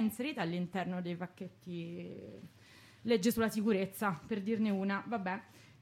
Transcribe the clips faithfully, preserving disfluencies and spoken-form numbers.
inserita all'interno dei pacchetti legge sulla sicurezza, per dirne una, vabbè.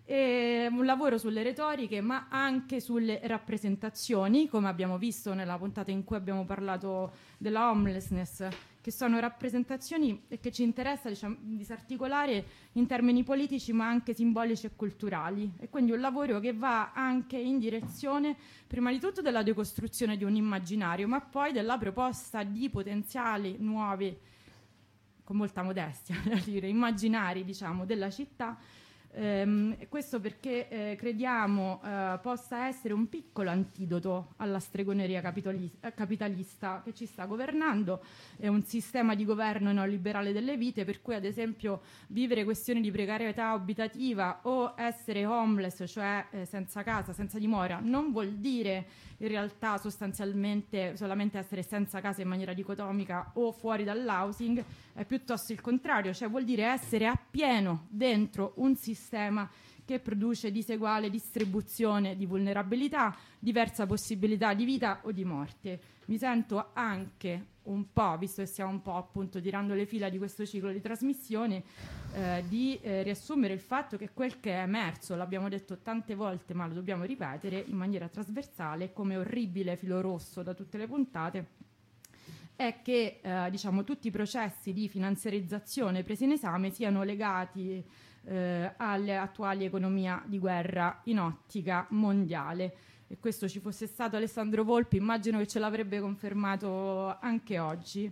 E un lavoro sulle retoriche, ma anche sulle rappresentazioni, come abbiamo visto nella puntata in cui abbiamo parlato della homelessness, che sono rappresentazioni e che ci interessa, diciamo, disarticolare in termini politici ma anche simbolici e culturali, e quindi un lavoro che va anche in direzione prima di tutto della decostruzione di un immaginario, ma poi della proposta di potenziali nuovi, con molta modestia da dire, immaginari, diciamo, della città. Ehm, questo perché eh, crediamo eh, possa essere un piccolo antidoto alla stregoneria capitali- capitalista che ci sta governando. È un sistema di governo neoliberale delle vite, per cui ad esempio vivere questioni di precarietà abitativa o essere homeless, cioè eh, senza casa, senza dimora, non vuol dire in realtà sostanzialmente solamente essere senza casa in maniera dicotomica o fuori dall'housing, è piuttosto il contrario, cioè vuol dire essere appieno dentro un sistema che produce diseguale distribuzione di vulnerabilità, diversa possibilità di vita o di morte. Mi sento anche un po', visto che stiamo un po' appunto tirando le fila di questo ciclo di trasmissione, eh, di eh, riassumere il fatto che quel che è emerso, l'abbiamo detto tante volte ma lo dobbiamo ripetere in maniera trasversale come orribile filo rosso da tutte le puntate, è che eh, diciamo, tutti i processi di finanziarizzazione presi in esame siano legati eh, alle attuali economia di guerra in ottica mondiale. E questo ci fosse stato Alessandro Volpi, immagino che ce l'avrebbe confermato anche oggi.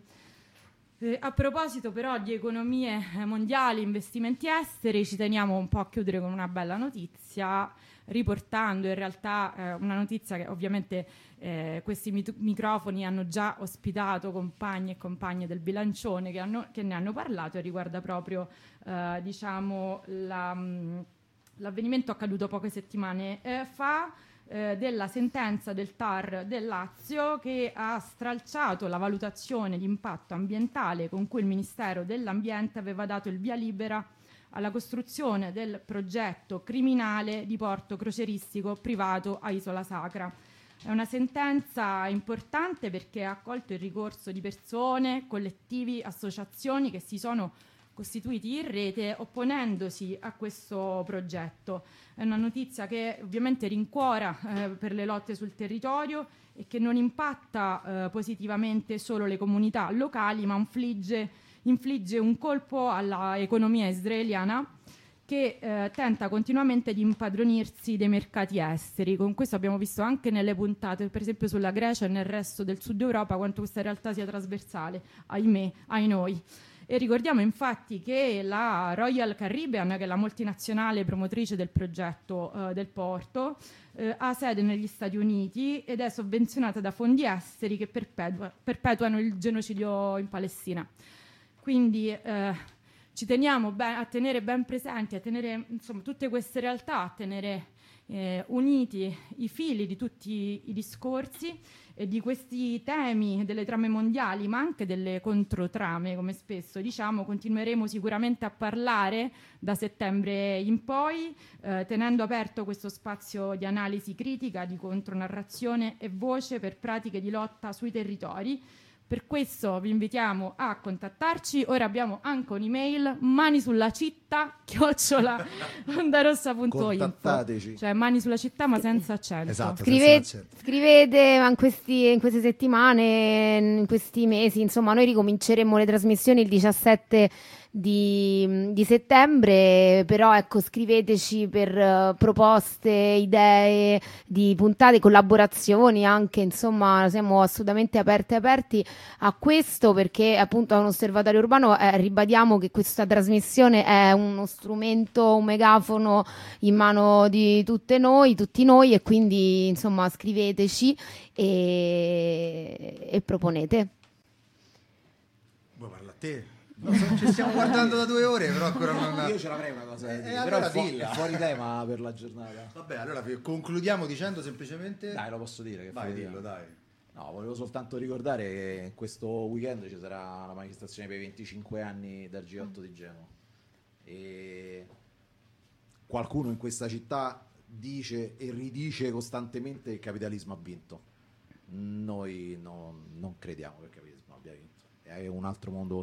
Eh, a proposito però di economie mondiali, investimenti esteri, ci teniamo un po' a chiudere con una bella notizia, riportando in realtà eh, una notizia che ovviamente eh, questi mit- microfoni hanno già ospitato compagni e compagne del bilancione che, hanno, che ne hanno parlato, e riguarda proprio eh, diciamo la, mh, l'avvenimento accaduto poche settimane eh, fa, eh, della sentenza del T A R del Lazio, che ha stralciato la valutazione di impatto ambientale con cui il Ministero dell'Ambiente aveva dato il via libera alla costruzione del progetto criminale di porto crocieristico privato a Isola Sacra. È una sentenza importante perché ha accolto il ricorso di persone, collettivi, associazioni che si sono costituiti in rete opponendosi a questo progetto. È una notizia che ovviamente rincuora eh, per le lotte sul territorio e che non impatta eh, positivamente solo le comunità locali, ma infligge, infligge un colpo all'economia israeliana che eh, tenta continuamente di impadronirsi dei mercati esteri. Con questo abbiamo visto anche nelle puntate, per esempio sulla Grecia e nel resto del sud Europa, quanto questa realtà sia trasversale, ahimè, ai noi. E ricordiamo infatti che la Royal Caribbean, che è la multinazionale promotrice del progetto eh, del porto, eh, ha sede negli Stati Uniti ed è sovvenzionata da fondi esteri che perpetua, perpetuano il genocidio in Palestina. Quindi eh, ci teniamo ben, a tenere ben presenti, a tenere insomma tutte queste realtà, a tenere eh, uniti i fili di tutti i discorsi e di questi temi delle trame mondiali, ma anche delle controtrame, come spesso diciamo. Continueremo sicuramente a parlare da settembre in poi, eh, tenendo aperto questo spazio di analisi critica, di contronarrazione e voce per pratiche di lotta sui territori. Per questo vi invitiamo a contattarci. Ora abbiamo anche un'email, mani sulla città chiocciola ondarossa punto info. Contattateci. Cioè mani sulla città ma senza accento. Esatto, Scrive- senza accento. scrivete ma in, questi, in queste settimane, in questi mesi, insomma, noi ricominceremo le trasmissioni il diciassette di, di settembre, però ecco, scriveteci per uh, proposte, idee di puntate, collaborazioni anche, insomma, siamo assolutamente aperti aperti a questo, perché appunto a un osservatorio urbano eh, ribadiamo che questa trasmissione è uno strumento, un megafono in mano di tutte noi, tutti noi, e quindi insomma scriveteci e, e proponete. Vuoi parla a te? No, so, ci stiamo guardando da due ore, però ancora non... Io ce l'avrei una cosa da Eh, dire, eh, però allora è, fu- dilla. è fuori tema per la giornata. Vabbè, allora concludiamo dicendo semplicemente... Dai, lo posso dire. Che è Vai, fuori dillo, tema. dai. No, volevo soltanto ricordare che questo weekend ci sarà la manifestazione per i venticinque anni del G otto di Genova. E qualcuno in questa città dice e ridice costantemente che il capitalismo ha vinto. Noi non, non crediamo che il capitalismo abbia vinto. È un altro mondo